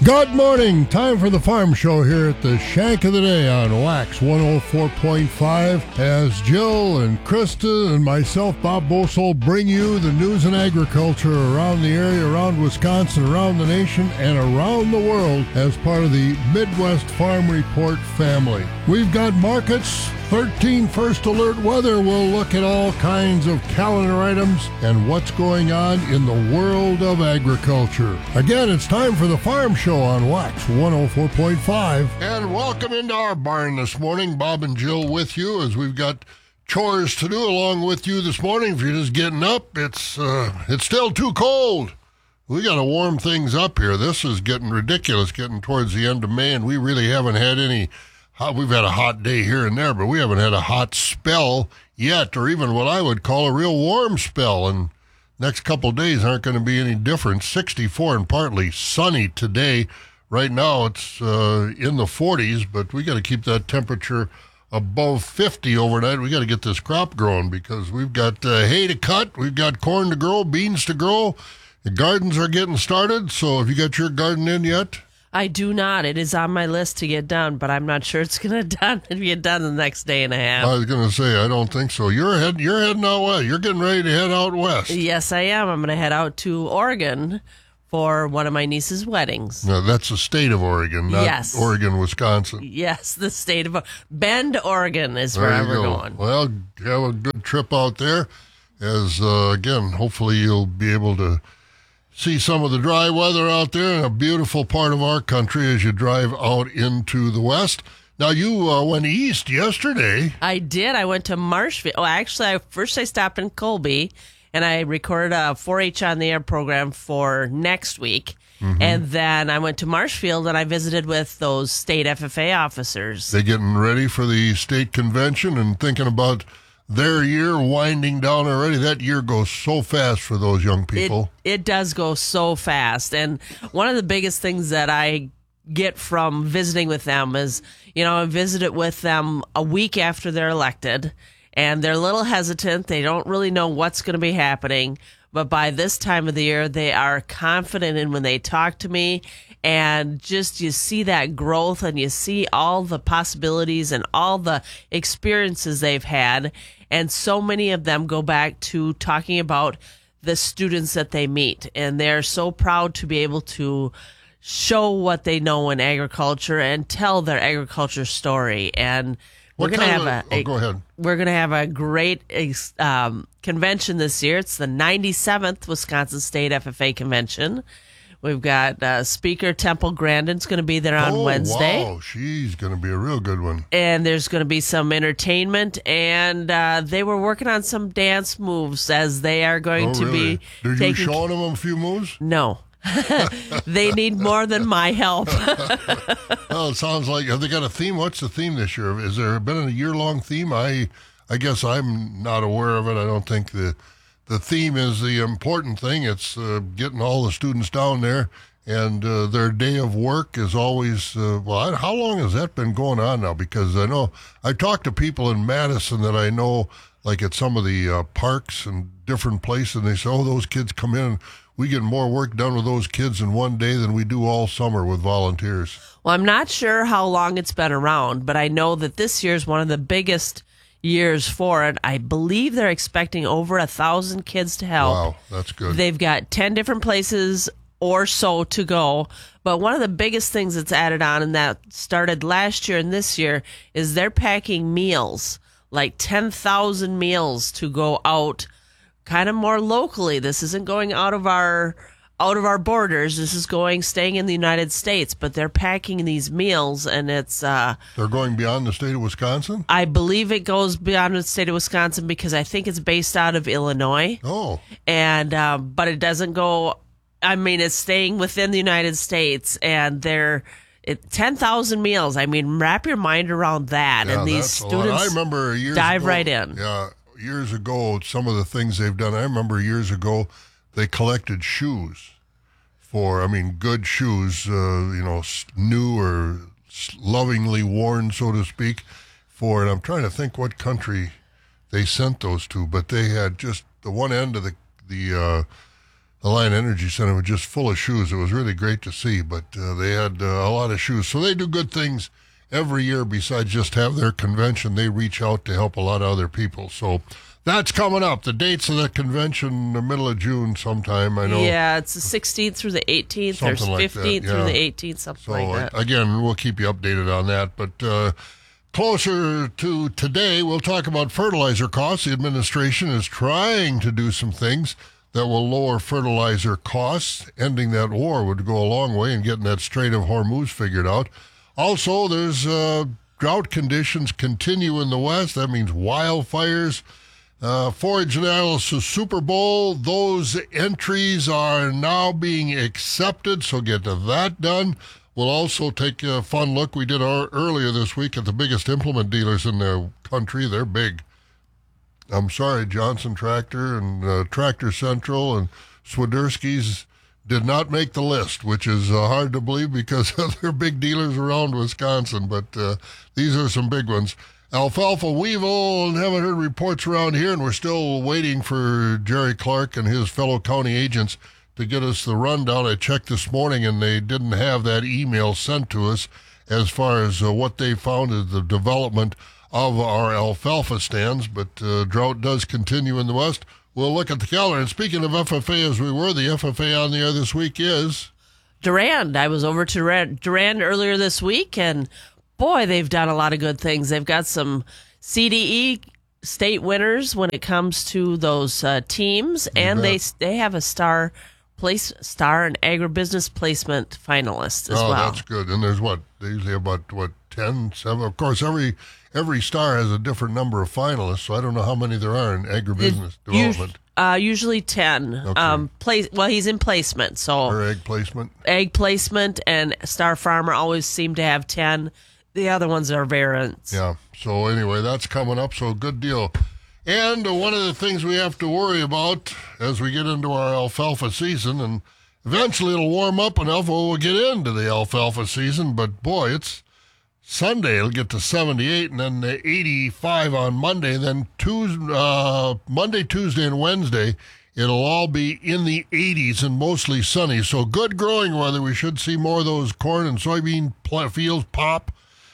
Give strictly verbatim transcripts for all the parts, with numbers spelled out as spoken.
Good morning. Time for the Farm Show here at the Shank of the Day on Wax one oh four point five. As Jill and Krista and myself, Bob Bosold, bring you the news and agriculture around the area, around Wisconsin, around the nation, and around the world as part of the Midwest Farm Report family. We've got markets, thirteen First Alert weather. We'll look at all kinds of calendar items and what's going on in the world of agriculture. Again, it's time for the Farm Show on Wax one oh four point five. And welcome into our barn this morning. Bob and Jill with you as we've got chores to do along with you this morning. If you're just getting up, it's uh, it's still too cold. We got to warm things up here. This is getting ridiculous, getting towards the end of May, and we really haven't had any hot. We've had a hot day here and there, but we haven't had a hot spell yet, or even what I would call a real warm spell. And next couple of days aren't going to be any different. sixty-four and partly sunny today. Right now it's uh, in the forties, but we got to keep that temperature above fifty overnight. We got to get this crop growing because we've got uh, hay to cut, we've got corn to grow, beans to grow. The gardens are getting started. So have you got your garden in yet? I do not. It is on my list to get done, but I'm not sure it's going to done get done the next day and a half. I was going to say, I don't think so. You're head, you're heading out west. You're getting ready to head out west. Yes, I am. I'm going to head out to Oregon for one of my niece's weddings. No, that's the state of Oregon, not yes. Oregon, Wisconsin. Yes, the state of Bend, Oregon is there where we're go. going. Well, have a good trip out there. As uh, again, hopefully you'll be able to see some of the dry weather out there in a beautiful part of our country as you drive out into the west. Now, you uh, went east yesterday. I did. I went to Marshfield. Oh, actually, I, first I stopped in Colby, and I recorded a four H on the air program for next week. Mm-hmm. And then I went to Marshfield, and I visited with those state F F A officers. They getting ready for the state convention and thinking about their year winding down already. That year goes so fast for those young people. It, it does go so fast. And one of the biggest things that I get from visiting with them is, you know, I visited with them a week after they're elected, and they're a little hesitant. They don't really know what's going to be happening. But by this time of the year, they are confident in when they talk to me. And just you see that growth, and you see all the possibilities and all the experiences they've had. And so many of them go back to talking about the students that they meet. And they're so proud to be able to show what they know in agriculture and tell their agriculture story. And we're going to have a, a, oh, go ahead. We're going to have a great um, convention this year. It's the ninety-seventh Wisconsin State F F A Convention. We've got uh, Speaker Temple Grandin's going to be there on oh, Wednesday. Wow, she's going to be a real good one. And there's going to be some entertainment, and uh, they were working on some dance moves as they are going oh, to really? be. Are you taking... showing them a few moves? No. They need more than my help. Well, it sounds like, have they got a theme? What's the theme this year? Has there been a year-long theme? I I guess I'm not aware of it. I don't think the the theme is the important thing. It's uh, getting all the students down there, and uh, their day of work is always, uh, well, I, how long has that been going on now? Because I know, I talked to people in Madison that I know, like at some of the uh, parks and different places, and they say, oh, those kids come in, we get more work done with those kids in one day than we do all summer with volunteers. Well, I'm not sure how long it's been around, but I know that this year is one of the biggest years for it. I believe they're expecting over a thousand kids to help. Wow, that's good. They've got ten different places or so to go. But one of the biggest things that's added on, and that started last year and this year, is they're packing meals, like ten thousand meals to go out kind of more locally. This isn't going out of our out of our borders. This is going, staying in the United States, but they're packing these meals, and it's... Uh, they're going beyond the state of Wisconsin? I believe it goes beyond the state of Wisconsin because I think it's based out of Illinois. Oh. And, um, but it doesn't go, I mean, it's staying within the United States, and they're... It, ten thousand meals. I mean, wrap your mind around that. Yeah, and these students I remember years dive ago, right in. Yeah, years ago, some of the things they've done. I remember years ago, they collected shoes for, I mean, good shoes, uh, you know, new or lovingly worn, so to speak, for, and I'm trying to think what country they sent those to, but they had just the one end of the, the uh, the Lion Energy Center was just full of shoes. It was really great to see, but uh, they had uh, a lot of shoes. So they do good things every year besides just have their convention. They reach out to help a lot of other people. So that's coming up. The dates of the convention, the middle of June sometime, I know. Yeah, it's the sixteenth through the eighteenth. There's Something like fifteenth that, through yeah. the eighteenth, something So, like that. uh, again, we'll keep you updated on that. But uh, closer to today, we'll talk about fertilizer costs. The administration is trying to do some things that will lower fertilizer costs. Ending that war would go a long way in getting that Strait of Hormuz figured out. Also, there's uh, drought conditions continue in the West. That means wildfires. Uh, Forage Analysis Super Bowl, those entries are now being accepted, so get that done. We'll also take a fun look. We did our, earlier this week at the biggest implement dealers in the country. They're big. I'm sorry, Johnson Tractor and uh, Tractor Central and Swiderski's did not make the list, which is uh, hard to believe because they're big dealers around Wisconsin, but uh, these are some big ones. Alfalfa weevil, and haven't heard reports around here, and we're still waiting for Jerry Clark and his fellow county agents to get us the rundown. I checked this morning, and they didn't have that email sent to us as far as uh, what they found as the development of our alfalfa stands, but uh, drought does continue in the West. We'll look at the calendar. And speaking of F F A as we were, the F F A on the air this week is Durand. I was over to Durand, Durand earlier this week, and boy, they've done a lot of good things. They've got some C D E state winners when it comes to those uh, teams, and they they have a star place star and agribusiness placement finalist as oh, well. Oh, that's good. And there's what they usually have about what ten, seven. Of course, every every star has a different number of finalists, so I don't know how many there are in agribusiness It, development. Uh, usually ten. Okay. Um, place. Well, he's in placement, so Or egg placement. egg placement and Star Farmer always seem to have ten. The other ones are variants. Yeah. So anyway, that's coming up. So good deal. And uh, one of the things we have to worry about as we get into our alfalfa season, and eventually it'll warm up enough where we'll get into the alfalfa season. But boy, it's Sunday. It'll get to seventy-eight, and then the eighty-five on Monday. And then Tuesday, uh, Monday, Tuesday, and Wednesday, it'll all be in the eighties and mostly sunny. So good growing weather. We should see more of those corn and soybean pl- fields pop.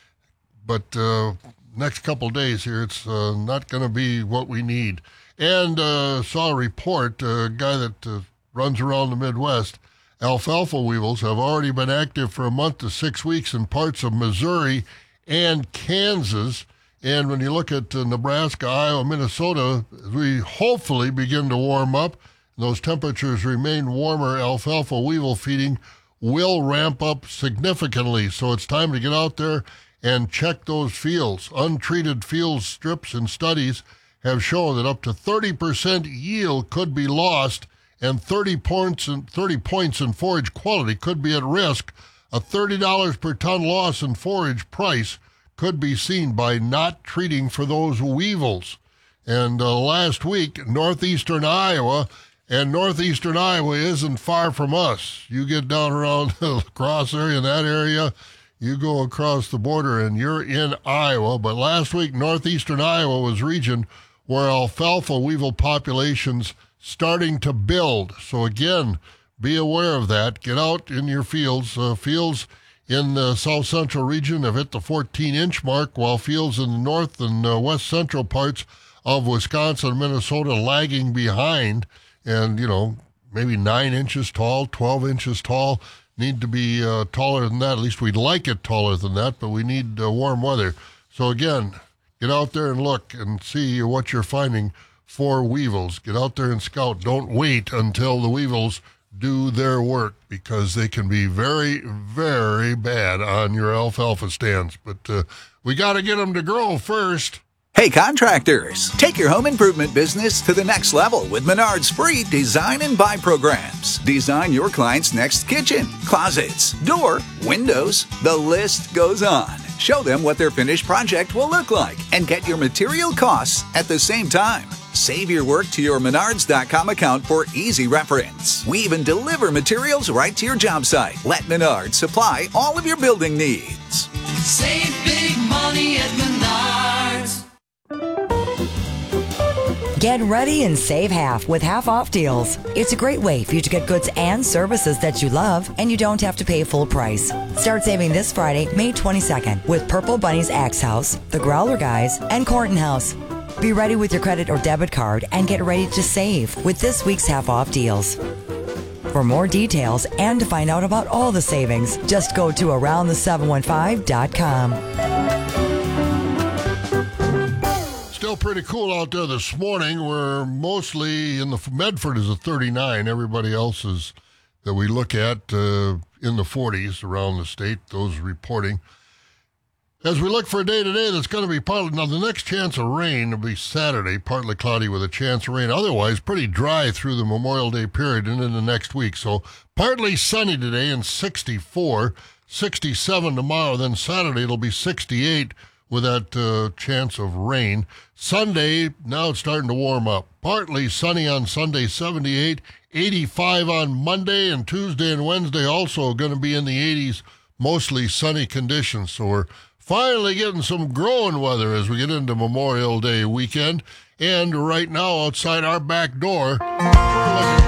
But uh, next couple of days here, it's uh, not going to be what we need. And uh, saw a report, a guy that uh, runs around the Midwest, alfalfa weevils have already been active for a month to six weeks in parts of Missouri and Kansas. And when you look at uh, Nebraska, Iowa, Minnesota, as we hopefully begin to warm up, and those temperatures remain warmer, alfalfa weevil feeding will ramp up significantly. So it's time to get out there and check those fields. Untreated field strips and studies have shown that up to thirty percent yield could be lost and thirty points in, thirty points in forage quality could be at risk. A thirty dollars per ton loss in forage price could be seen by not treating for those weevils. And uh, last week, northeastern Iowa, and northeastern Iowa isn't far from us. You get down around the cross area, in that area, you go across the border and you're in Iowa. But last week, northeastern Iowa was region where alfalfa weevil populations starting to build. So again, be aware of that. Get out in your fields. Uh, fields in the south central region have hit the fourteen inch mark, while fields in the north and uh, west central parts of Wisconsin and Minnesota lagging behind. And, you know, maybe nine inches tall, twelve inches tall. Need to be uh, taller than that. At least we'd like it taller than that, but we need uh, warm weather. So again, get out there and look and see what you're finding for weevils. Get out there and scout. Don't wait until the weevils do their work, because they can be very, very bad on your alfalfa stands. But uh, we got to get them to grow first. Hey contractors, take your home improvement business to the next level with Menard's free Design and Buy programs. Design your client's next kitchen, closets, door, windows, the list goes on. Show them what their finished project will look like and get your material costs at the same time. Save your work to your Menards dot com account for easy reference. We even deliver materials right to your job site. Let Menards supply all of your building needs. Save big money at Menards. Get ready and save half with half-off deals. It's a great way for you to get goods and services that you love, and you don't have to pay full price. Start saving this Friday, May twenty-second, with Purple Bunny's Axe House, The Growler Guys, and Corton House. Be ready with your credit or debit card and get ready to save with this week's half-off deals. For more details and to find out about all the savings, just go to around the seven one five dot com. Still pretty cool out there this morning. We're mostly in the Medford is a thirty-nine. Everybody else is that we look at uh, in the forties around the state. Those reporting. As we look for a day today that's going to be partly, now the next chance of rain will be Saturday, partly cloudy with a chance of rain. Otherwise, pretty dry through the Memorial Day period and into next week. So partly sunny today and sixty-four, sixty-seven tomorrow. Then Saturday it'll be sixty-eight with that uh, chance of rain. Sunday, now it's starting to warm up. Partly sunny on Sunday, seventy-eight, eighty-five on Monday, and Tuesday and Wednesday also going to be in the eighties, mostly sunny conditions. So we're finally getting some growing weather as we get into Memorial Day weekend. And right now, outside our back door, we're looking